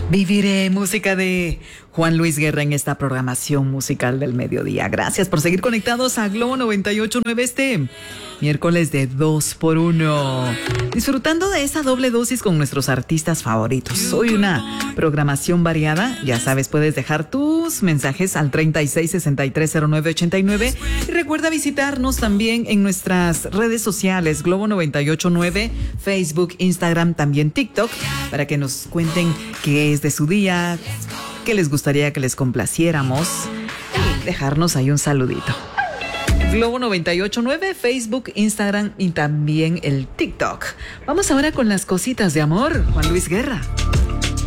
Viviré música de Juan Luis Guerra en esta programación musical del mediodía. Gracias por seguir conectados a Globo 98.9 este miércoles de 2x1. Disfrutando de esa doble dosis con nuestros artistas favoritos. Hoy una programación variada. Ya sabes, puedes dejar tus mensajes al 36630989 y recuerda visitarnos también en nuestras redes sociales Globo 98.9, Facebook, Instagram, también TikTok, para que nos cuenten qué es de su día, qué les gustaría que les complaciéramos y dejarnos ahí un saludito. Globo 98.9, Facebook, Instagram y también el TikTok. Vamos ahora con las cositas de amor, Juan Luis Guerra.